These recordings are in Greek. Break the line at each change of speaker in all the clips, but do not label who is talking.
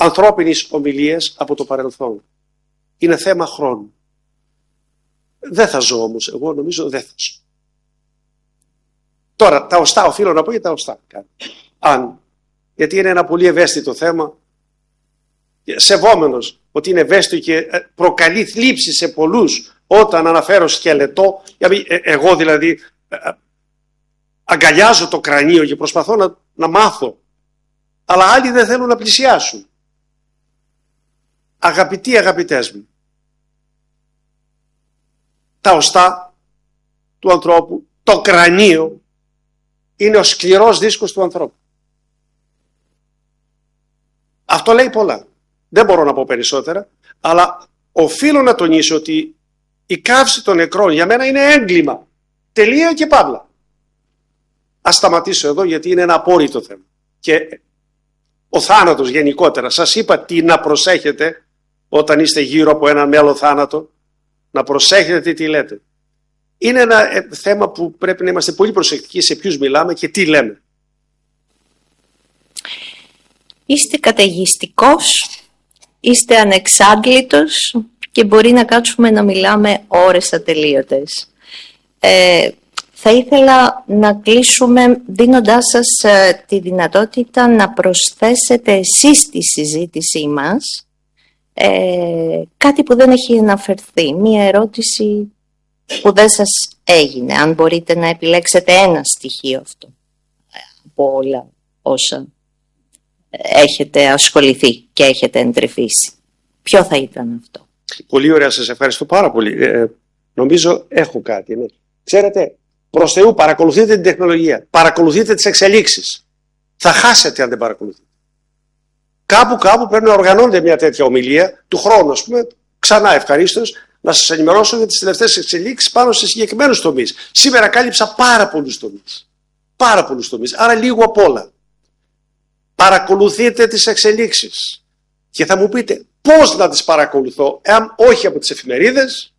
ανθρώπινες ομιλίες από το παρελθόν. Είναι θέμα χρόνου. Δεν θα ζω όμως, εγώ νομίζω δεν θα ζω. Τώρα, τα οστά, οφείλω να πω για τα οστά. Γιατί είναι ένα πολύ ευαίσθητο θέμα, σεβόμενος ότι είναι ευαίσθητο και προκαλεί θλίψη σε πολλούς όταν αναφέρω σκελετό. Εγώ δηλαδή αγκαλιάζω το κρανίο και προσπαθώ να μάθω, αλλά άλλοι δεν θέλουν να πλησιάσουν. Αγαπητές μου, τα οστά του ανθρώπου, το κρανίο είναι ο σκληρός δίσκος του ανθρώπου. Αυτό λέει πολλά. Δεν μπορώ να πω περισσότερα, αλλά οφείλω να τονίσω ότι η καύση των νεκρών για μένα είναι έγκλημα. Τελεία και παύλα. Ας σταματήσω εδώ γιατί είναι ένα απόρριτο θέμα. Και ο θάνατος γενικότερα, σας είπα τι να προσέχετε όταν είστε γύρω από έναν μέλο θάνατο, να προσέχετε τι λέτε. Είναι ένα θέμα που πρέπει να είμαστε πολύ προσεκτικοί σε ποιους μιλάμε και τι λέμε.
Είστε καταιγιστικός, είστε ανεξάντλητος και μπορεί να κάτσουμε να μιλάμε ώρες ατελείωτες. Θα ήθελα να κλείσουμε δίνοντάς σας τη δυνατότητα να προσθέσετε εσείς στη συζήτησή μας κάτι που δεν έχει αναφερθεί, μία ερώτηση που δεν σας έγινε, αν μπορείτε να επιλέξετε ένα στοιχείο αυτό από όλα όσα έχετε ασχοληθεί και έχετε εντρυφήσει. Ποιο θα ήταν αυτό?
Πολύ ωραία, σας ευχαριστώ πάρα πολύ. Νομίζω έχω κάτι. Ναι. Ξέρετε, προς Θεού παρακολουθείτε την τεχνολογία, παρακολουθείτε τις εξελίξεις. Θα χάσετε αν δεν παρακολουθείτε. Κάπου πρέπει να οργανώνετε μια τέτοια ομιλία του χρόνου, ας πούμε, ξανά ευχαρίστως να σας ενημερώσω για τις τελευταίες εξελίξεις πάνω σε συγκεκριμένους τομείς. Σήμερα κάλυψα πάρα πολλούς τομείς. Πάρα πολλούς τομείς, άρα λίγο απ' όλα. Παρακολουθείτε τις εξελίξεις και θα μου πείτε πώς να τις παρακολουθώ, εάν όχι από τις εφημερίδες,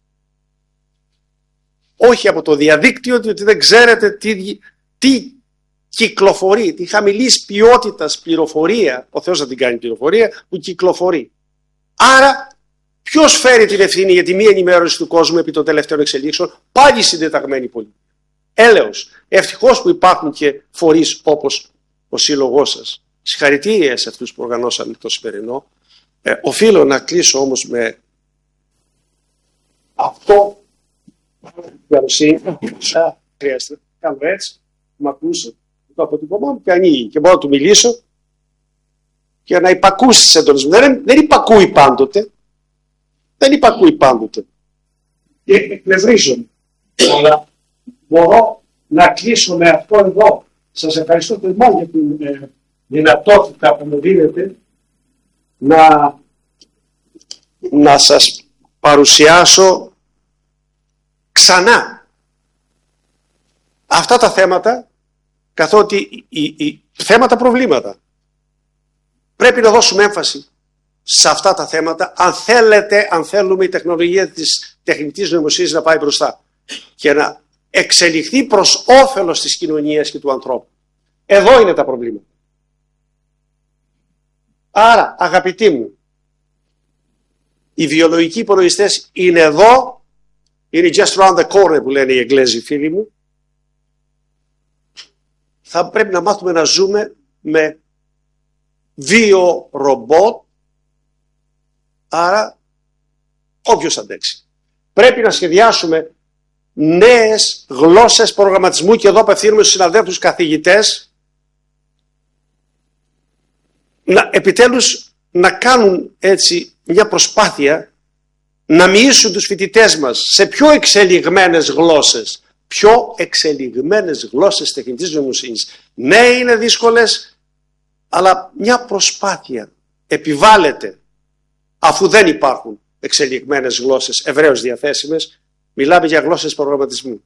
όχι από το διαδίκτυο, διότι δεν ξέρετε τι κυκλοφορεί, τι χαμηλής ποιότητας πληροφορία, ο Θεός θα την κάνει πληροφορία, που κυκλοφορεί. Άρα ποιος φέρει την ευθύνη για τη μη ενημέρωση του κόσμου επί των τελευταίων εξελίξεων? Πάλι συντεταγμένοι πολίτες. Έλεος, ευτυχώς που υπάρχουν και φορείς όπως ο σύλλογός σας. Συγχαρητήρια σε αυτούς που οργανώσαν το σημερινό. Οφείλω να κλείσω όμως με αυτό. Χρειάζεται. Κάνω έτσι, μ' ακούσε. Το αποτυπωμό μου και ανοίγει και μπορώ να του μιλήσω και να υπακούσει τις εντολές μου. Δεν υπακούει πάντοτε. Δεν υπακούει πάντοτε. Και εκνευρίζομαι. Αλλά μπορώ να κλείσω με αυτό εδώ. Σας ευχαριστώ θερμά για την δυνατότητα που μου δίνετε να σας παρουσιάσω ξανά αυτά τα θέματα, καθότι θέματα προβλήματα. Πρέπει να δώσουμε έμφαση σε αυτά τα θέματα αν θέλουμε η τεχνολογία της τεχνητής νοημοσύνης να πάει μπροστά και να εξελιχθεί προς όφελος της κοινωνίας και του ανθρώπου. Εδώ είναι τα προβλήματα. Άρα, αγαπητοί μου, οι βιολογικοί υπολογιστές είναι εδώ, είναι just round the corner που λένε οι Εγγλέζοι φίλοι μου. Θα πρέπει να μάθουμε να ζούμε με ρομπότ, άρα όποιος αντέξει. Πρέπει να σχεδιάσουμε νέες γλώσσες προγραμματισμού και εδώ απευθύνουμε στους συναδέλφους καθηγητές επιτέλους να κάνουν έτσι μια προσπάθεια να μοιήσουν τους φοιτητές μας σε πιο εξελιγμένες γλώσσες. Πιο εξελιγμένες γλώσσες τεχνητής νοημοσύνης. Ναι, είναι δύσκολες, αλλά μια προσπάθεια επιβάλλεται, αφού δεν υπάρχουν εξελιγμένες γλώσσες ευρέως διαθέσιμες. Μιλάμε για γλώσσες προγραμματισμού.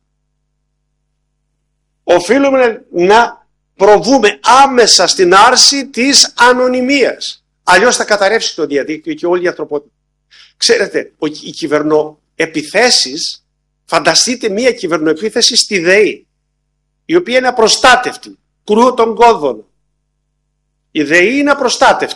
Οφείλουμε να προβούμε άμεσα στην άρση της ανωνυμίας. Αλλιώς θα καταρρεύσει το διαδίκτυο και όλη η ανθρωπότητα. Ξέρετε, οι κυβερνοεπιθέσεις, φανταστείτε μία κυβερνοεπίθεση στη ΔΕΗ, η οποία είναι απροστάτευτη, κρούω τον κόδωνα. Η ΔΕΗ είναι απροστάτευτη.